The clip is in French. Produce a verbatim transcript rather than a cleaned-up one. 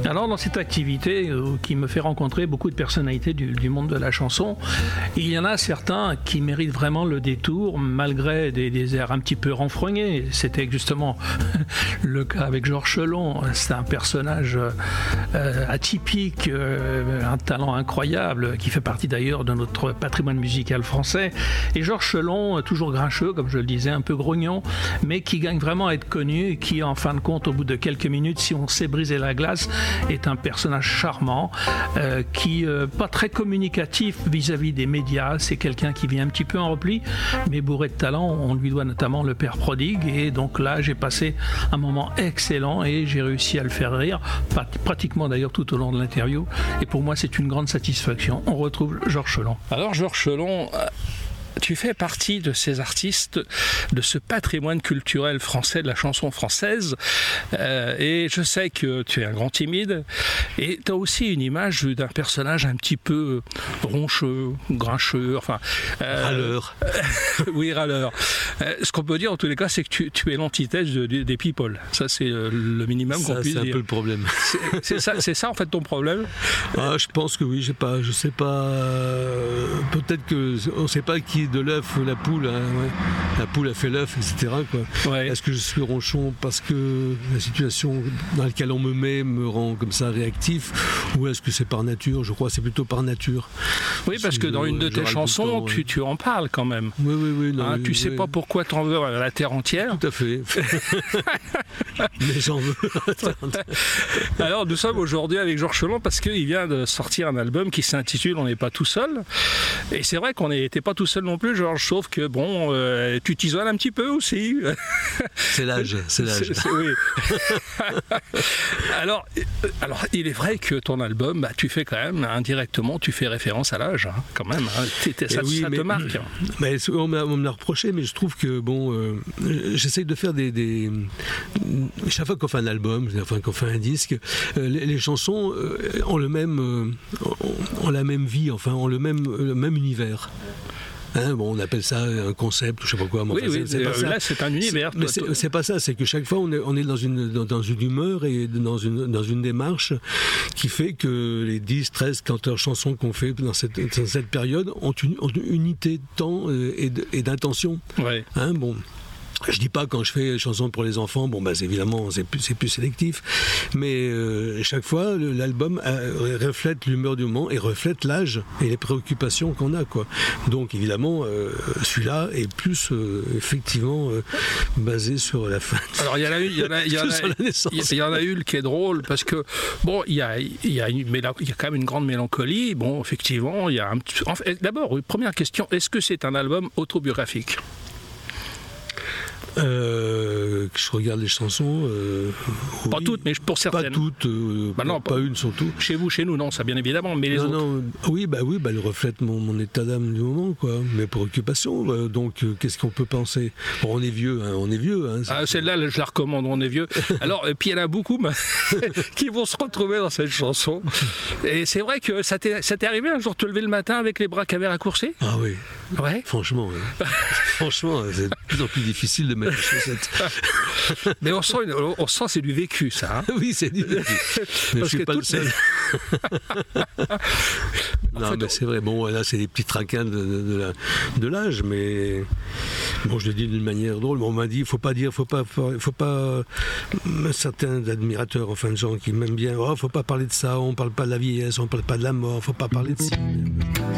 Alors dans cette activité euh, qui me fait rencontrer beaucoup de personnalités du, du monde de la chanson, il y en a certains qui méritent vraiment le détour malgré des, des airs un petit peu renfrognés. C'était justement le cas avec Georges Chelon. C'est un personnage euh, atypique, euh, un talent incroyable qui fait partie d'ailleurs de notre patrimoine musical français. Et Georges Chelon, toujours grincheux comme je le disais, un peu grognon, mais qui gagne vraiment à être connu et qui en fin de compte au bout de quelques minutes, si on sait briser la glace, est un personnage charmant, euh, qui euh, pas très communicatif vis-à-vis des médias. C'est quelqu'un qui vient un petit peu en repli, mais bourré de talent. On lui doit notamment Le Père Prodigue, et donc là j'ai passé un moment excellent et j'ai réussi à le faire rire, pratiquement d'ailleurs tout au long de l'interview, et pour moi c'est une grande satisfaction. On retrouve Georges Chelon. Alors Georges Chelon, tu fais partie de ces artistes, de ce patrimoine culturel français, de la chanson française, euh, et je sais que tu es un grand timide, et tu as aussi une image d'un personnage un petit peu roncheux, grincheux, enfin... Euh, râleur. Oui, râleur. Euh, ce qu'on peut dire en tous les cas, c'est que tu, tu es l'antithèse de, de, des people. Ça, c'est le minimum qu'on puisse dire. C'est un peu le problème. C'est, c'est, ça, c'est ça, en fait, ton problème? Ah, je pense que oui, je sais pas, je sais pas... Euh, peut-être qu'on ne sait pas qui de l'œuf ou la poule, hein, ouais. La poule a fait l'œuf, et cetera quoi. Ouais. Est-ce que je suis ronchon parce que la situation dans laquelle on me met me rend comme ça réactif, ou est-ce que c'est par nature? Je crois que c'est plutôt par nature. Oui, parce que dans une de tes chansons, tu, tu en parles quand même. Oui, oui, oui. Non, hein, oui, tu sais oui. pas pourquoi t'en veux à la terre entière. Tout à fait. Mais j'en veux. Alors, nous sommes aujourd'hui avec Georges Chelon parce qu'il vient de sortir un album qui s'intitule On n'est pas tout seul. Et c'est vrai qu'on n'était pas tout seul non plus, Georges, sauf que bon, euh, tu t'isoles un petit peu aussi. C'est l'âge, c'est l'âge. C'est, c'est, oui. alors, alors, il est vrai que ton album, bah, tu fais quand même, indirectement, tu fais référence à l'âge, hein, quand même. Hein. Ça, oui, ça mais, te marque. Mais on m'a, on me l'a reproché, mais je trouve que, bon, euh, j'essaye de faire des, des... Chaque fois qu'on fait un album, enfin qu'on fait un disque, euh, les, les chansons euh, ont le même, euh, ont, ont la même vie, enfin, ont le même, le même univers. Hein, bon, on appelle ça un concept, je sais pas quoi. Oui, enfin, oui, c'est, c'est pas là, ça. C'est un univers. C'est, mais c'est, c'est pas ça, c'est que chaque fois, on est, on est dans, une, dans, dans une humeur et dans une, dans une démarche qui fait que les dix, treize, quatorze chansons qu'on fait dans cette, dans cette période ont une, ont une unité de temps et, de, et d'intention. Ouais. Hein, bon. Je dis pas quand je fais chansons pour les enfants, bon bah évidemment c'est plus, c'est plus sélectif, mais euh, chaque fois l'album euh, reflète l'humeur du moment et reflète l'âge et les préoccupations qu'on a quoi. Donc évidemment euh, celui-là est plus euh, effectivement euh, basé sur la fin. Alors il y en a une, il y en a, il y en a, il y en a une qui est drôle parce que bon il y a, il y a, une, il y a quand même une grande mélancolie. Bon effectivement il y a un petit. En fait, d'abord première question, est-ce que c'est un album autobiographique? Euh, que je regarde les chansons. Euh, pas oui, toutes, mais pour certaines. Pas toutes, euh, bah non, pas, pas une surtout. Chez vous, chez nous, non, ça bien évidemment, mais les non, autres. Non, oui, bah oui, bah, elle reflète mon, mon état d'âme du moment, quoi, mes préoccupations. Bah, donc, euh, qu'est-ce qu'on peut penser? Bon, on est vieux, hein, on est vieux. Hein, ah, celle-là, je la recommande, on est vieux. Alors, et puis il y en a beaucoup bah, qui vont se retrouver dans cette chanson. Et c'est vrai que ça t'est, ça t'est arrivé un jour de te lever le matin avec les bras qui avaient raccourci? Ah oui. Ouais. Franchement, ouais. Franchement, c'est de plus en plus difficile de mettre les chaussettes. Mais on sent, une, on sent c'est du vécu, ça. Hein. Oui, c'est du vécu. Mais parce je suis pas le seul. En non, fait, mais c'est vrai. Bon, là, c'est des petits traquins de, de, de, la, de l'âge, mais bon, je le dis d'une manière drôle. Mais on m'a dit, il faut pas dire, faut pas, faut pas. Certains admirateurs, enfin, de gens qui m'aiment bien. Oh, faut pas parler de ça. On parle pas de la vieillesse, on parle pas de la mort. Faut pas parler de ça.